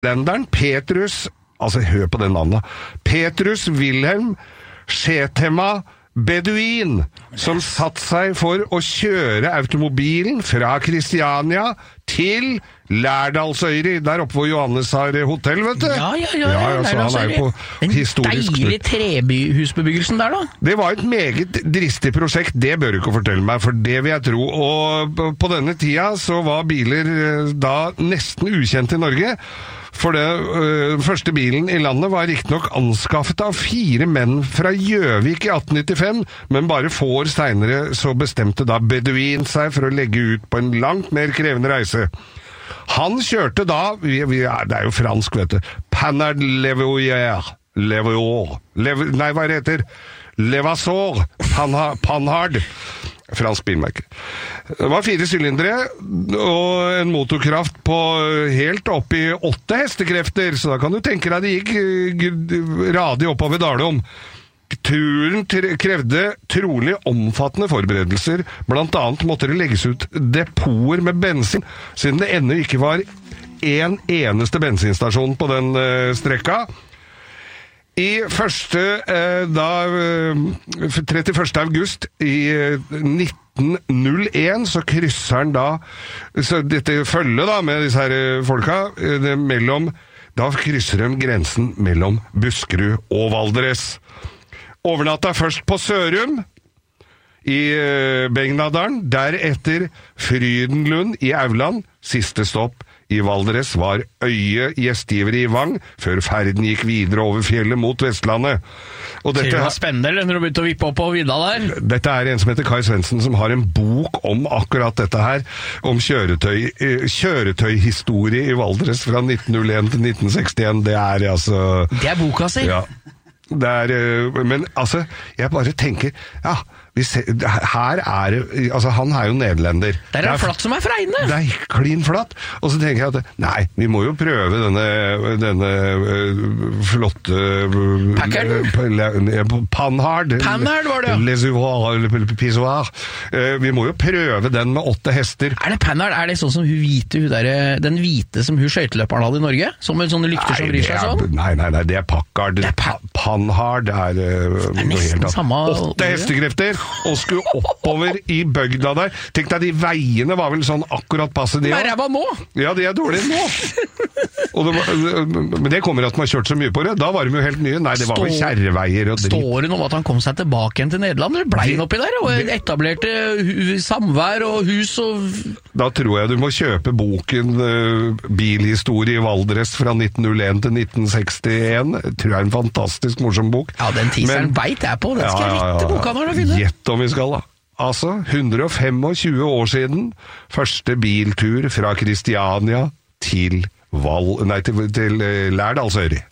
nederlenderen Petrus, altså hør på den navnet, Petrus Wilhelm Schetema Beduin, som satt seg for å kjøre automobilen fra Kristiania til Lærdalsøyri, der oppe hvor Johannes har hotell, vet du. Ja, så han er jo på historisk... Den deilige trebehusbebyggelsen der da. Det var et meget dristig prosjekt, det bør du ikke fortelle meg, for det vil jeg tro. Og på denne tida så var biler da nesten ukjent i Norge, for den første bilen i landet var riktignok anskaffet av 4 menn fra Gjøvik i 1895, men bare få år senere så bestemte da Beduin seg for å legge ut på en langt mer krevende reise. Han kjørte da, det er jo fransk, vet du, Panhard Levasseur, Panhard, fransk bilmerke. Det var 4 sylindere og en motorkraft på helt opp i 8 hestekrefter, så da kan du tenke deg det gikk radig oppover Dalom. Turen krevde trolig omfattende forberedelser, blant annet måtte det legges ut depoter med bensin, siden det ennå ikke var en eneste bensinstasjon på den strekka. I 31. august i 1901 så krysser han da, så dette følget da med disse her folka, da krysser de grensen mellom Buskerud og Valdres. Overnatta først på Sørum i Begnadalen, deretter Frydenlund i Auland, siste stopp i Valdres var Øye gjestgivere i Vang, før ferden gikk videre over fjellet mot Vestlandet. Og dette var spennende når du begynte å vippe opp på vidda der. Dette er en som heter Kai Svendsen, som har en bok om akkurat dette her, om kjøretøyhistorie i Valdres fra 1901 til 1961. Det er altså... Det er boka si. Ja. Men altså, jeg bare tenker, ja, her er altså han er jo nederlender. Det er flatt som er fregne. Det er klin flatt. Og så tenker jeg at, nei, vi må jo prøve denne flotte Panhard var det, ja. Les Pissoir. Vi må jo prøve den med 8 hester. Er det Panhard? Er det sånn som den hvite som hun skøyteløperen hadde i Norge? Som med sånne lykter som bryr seg sånn? Nei, det er Packard. Panhard er nesten samme 8 hestekrefter og skulle oppover i bøgda der. Tenk deg, de veiene var vel sånn akkurat passe de. Men ræva nå! Ja, de er dårlige nå. Men det kommer at man har kjørt så mye på det. Da var de jo helt nye. Nei, det var vel kjerreveier og dritt. Står det noe om at han kom seg tilbake igjen til Nederland? Eller ble han oppi der? Og etablerte samvær og hus og... Da tror jeg du må kjøpe boken Bilhistorie i Valdres fra 1901 til 1961. Jeg tror jeg er en fantastisk morsom bok. Ja, den teaseren vet jeg på. Den skal jeg rette boka når du finner. Gjett om vi skal da. Altså, 125 år siden, første biltur fra Kristiania til Lærdalsøyri.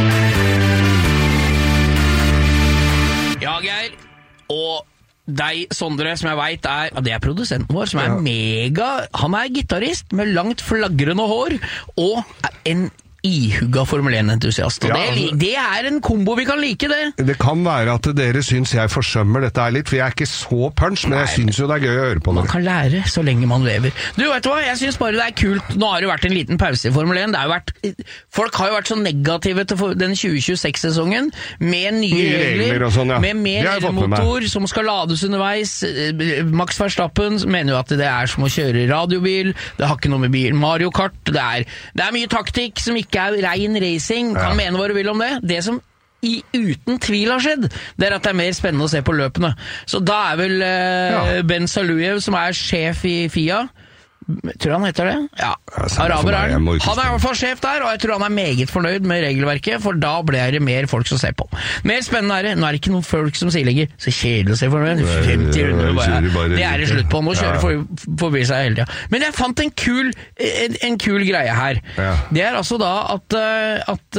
Ja, Geir, og deg, Sondre, som jeg vet det er produsenten vår, som er han er gitarist med langt flagrende hår, og en ihugga Formel 1-entusiast. Og det er en kombo vi kan like, det. Det kan være at dere syns jeg forsømmer dette her litt, for jeg er ikke så punch, men jeg syns jo det er gøy å høre på det. Man kan lære så lenge man lever. Du, vet du hva? Jeg syns bare det er kult. Nå har det vært en liten pause i Formel 1. Folk har jo vært så negative til den 2026-sesongen, med nye regler, sånn, med mer elmotor som skal lades underveis. Max Verstappen mener jo at det er som å kjøre radiobil, det har ikke noe med bil, Mario Kart, det er mye taktikk som ikke er rein racing, kan mene hva du vil om det. Det som uten tvil har skjedd, det er at det er mer spennende å se på løpene. Så da er vel Ben Saluyev, som er sjef i FIA, tror han heter det? Ja, araber er han. Han er i hvert fall sjef der, og jeg tror han er meget fornøyd med regelverket, for da blir det mer folk som ser på. Mer spennende er det, nå er det ikke noen folk som sier lenger, så kjedelig å se for meg, 50 runder, det er det slutt på, nå kjører forbi seg hele tiden. Men jeg fant en kul greie her. Det er altså da at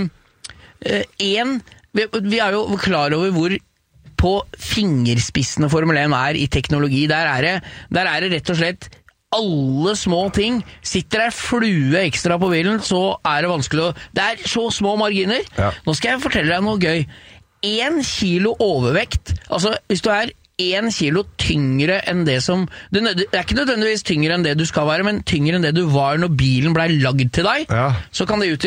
vi er jo klar over hvor på fingerspissene Formel 1 er i teknologi. Der er det rett og slett alle små ting. Sitter der flue ekstra på bilen, så er det vanskelig å... Det er så små marginer. Nå skal jeg fortelle deg noe gøy. 1 kilo overvekt, altså hvis du er 1 kilo tyngre enn det som det er ikke nødvendigvis tyngre enn det du skal være, men tyngre enn det du var når bilen ble lagd til deg, så kan det utgjøre